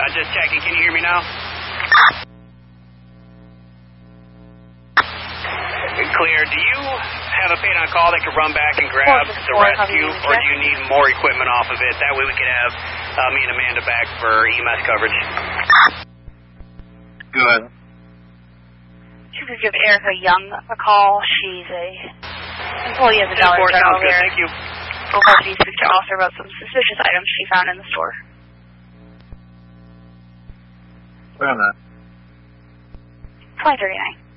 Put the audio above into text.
just checking. Can you hear me now? Clear. Do you have a paid on call that could run back and grab the rescue, or do you need more equipment off of it? That way we could have me and Amanda back for EMS coverage. Good. You could give Erica Young a call. She's a employee of the Dollar General there. Thank you. We'll have you speak to Officer about some suspicious items she found in the store. Where am I? 2039.